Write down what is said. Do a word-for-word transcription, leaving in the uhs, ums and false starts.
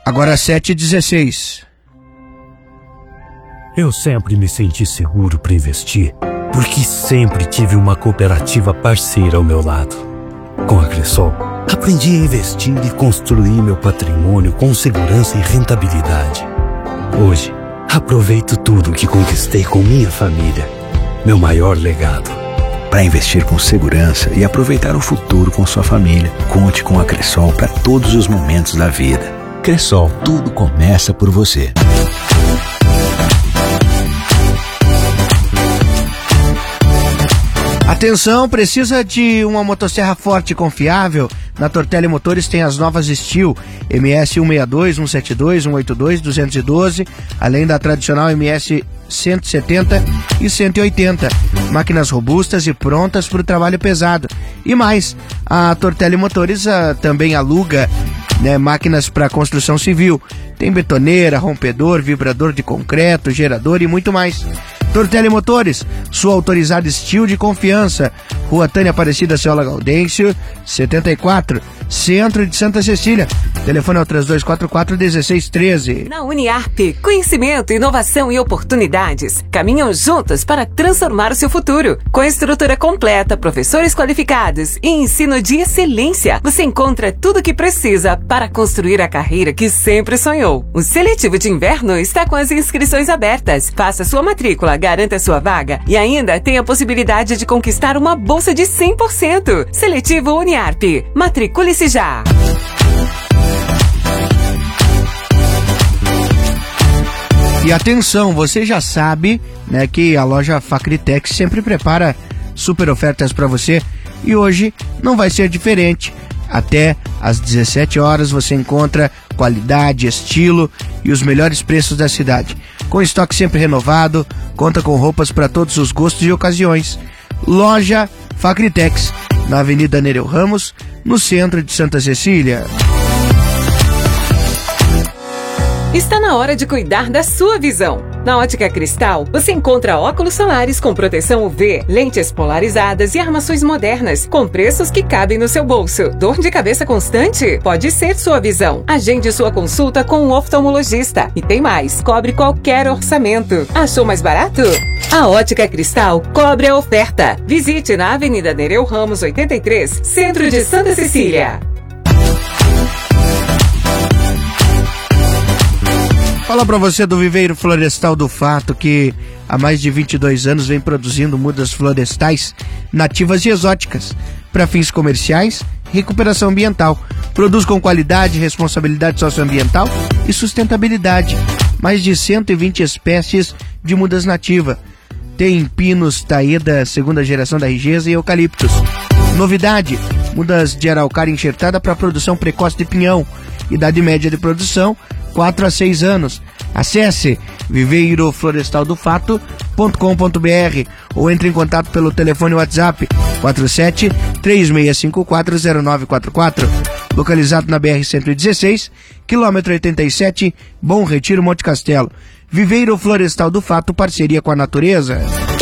Agora sete e dezesseis. Eu sempre me senti seguro para investir, porque sempre tive uma cooperativa parceira ao meu lado. Com a Cressol, aprendi a investir e construir meu patrimônio com segurança e rentabilidade. Hoje, aproveito tudo que conquistei com minha família, meu maior legado. Para investir com segurança e aproveitar o futuro com sua família, conte com a Cressol para todos os momentos da vida. Cressol, tudo começa por você. Atenção, precisa de uma motosserra forte e confiável? Na Tortelli Motores tem as novas Steel M S cento e sessenta e dois, cento e setenta e dois, cento e oitenta e dois, duzentos e doze, além da tradicional M S cento e setenta e cento e oitenta. Máquinas robustas e prontas para o trabalho pesado. E mais, a Tortelli Motores a, também aluga né, máquinas para construção civil. Tem betoneira, rompedor, vibrador de concreto, gerador e muito mais. Tortelli Motores, sua autorizada Steel de confiança. Rua Tânia Aparecida Ciola Gaudêncio, setenta e quatro, Centro de Santa Cecília. Telefone é o três dois quatro quatro, um seis um três. Na Uniarp, conhecimento, inovação e oportunidades caminham juntos para transformar o seu futuro. Com estrutura completa, professores qualificados e ensino de excelência, você encontra tudo o que precisa para construir a carreira que sempre sonhou. O seletivo de inverno está com as inscrições abertas. Faça sua matrícula, garanta sua vaga e ainda tem a possibilidade de conquistar uma bolsa de cem por cento. Seletivo Uniarp. Matricule-se já! E atenção, você já sabe, né, que a loja Facritex sempre prepara super ofertas para você e hoje não vai ser diferente. Até às dezessete horas você encontra qualidade, estilo e os melhores preços da cidade. Com estoque sempre renovado, conta com roupas para todos os gostos e ocasiões. Loja Facritex, na Avenida Nereu Ramos, no centro de Santa Cecília. Está na hora de cuidar da sua visão. Na Ótica Cristal, você encontra óculos solares com proteção U V, lentes polarizadas e armações modernas, com preços que cabem no seu bolso. Dor de cabeça constante? Pode ser sua visão. Agende sua consulta com um oftalmologista. E tem mais, cobre qualquer orçamento. Achou mais barato? A Ótica Cristal cobre a oferta. Visite na Avenida Nereu Ramos oitenta e três, Centro de Santa Cecília. Fala pra você do Viveiro Florestal do Fato, que há mais de vinte e dois anos vem produzindo mudas florestais nativas e exóticas para fins comerciais e recuperação ambiental. Produz com qualidade, responsabilidade socioambiental e sustentabilidade. Mais de cento e vinte espécies de mudas nativas. Tem pinos, taída, segunda geração da Rigesa e eucaliptos. Novidade, mudas de araucária enxertada para produção precoce de pinhão. Idade média de produção, quatro a seis anos. Acesse viveiro florestal do fato ponto com ponto b r ou entre em contato pelo telefone WhatsApp quatro sete três seis cinco quatro zero nove quatro quatro. Localizado na B R cento e dezesseis, quilômetro oitenta e sete, Bom Retiro, Monte Castelo. Viveiro Florestal do Fato, parceria com a natureza.